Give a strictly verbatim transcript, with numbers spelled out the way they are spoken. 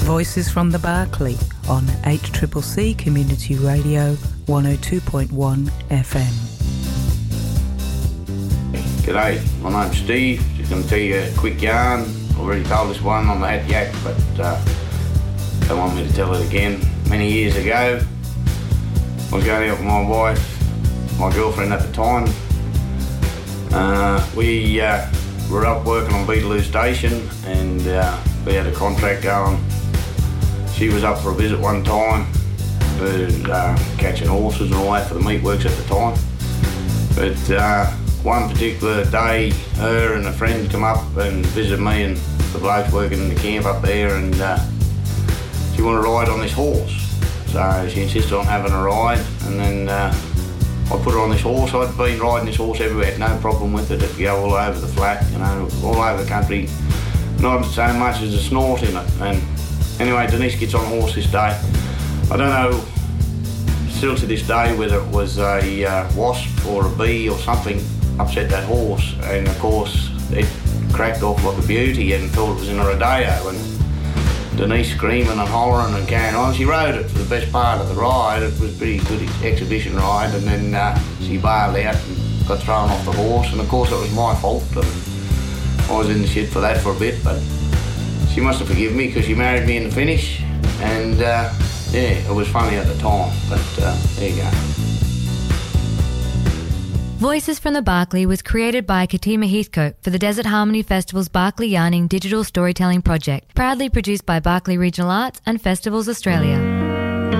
Voices from the Barkly on H C C C Community Radio one oh two point one F M. G'day, my name's Steve. Just going to tell you a quick yarn. I've already told this one on the Hat Yak, but uh, they want me to tell it again. Many years ago, I was going out with my wife, my girlfriend at the time. Uh, we uh, were up working on Beetaloo Station, and uh, we had a contract going. She was up for a visit one time, for, uh, catching horses and all that for the meatworks at the time. But uh, one particular day, her and a friend come up and visited me and the blokes working in the camp up there, and uh, she wanted to ride on this horse. So she insisted on having a ride, and then uh, I put her on this horse. I'd been riding this horse everywhere, had no problem with it. It'd go all over the flat, you know, all over the country. Not so much as a snort in it. And anyway, Denise gets on the horse this day. I don't know, still to this day, whether it was a uh, wasp or a bee or something upset that horse. And of course, it cracked off like a beauty and thought it was in a rodeo. And Denise screaming and hollering and carrying on. She rode it for the best part of the ride. It was a pretty good exhibition ride. And then uh, she bailed out and got thrown off the horse. And of course, it was my fault. And I was in the shit for that for a bit, but she must have forgiven me because she married me in the finish, and uh, yeah, it was funny at the time, but uh, there you go. Voices from the Barkly was created by Katima Heathcote for the Desert Harmony Festival's Barkly Yarning digital storytelling project, proudly produced by Barkly Regional Arts and Festivals Australia.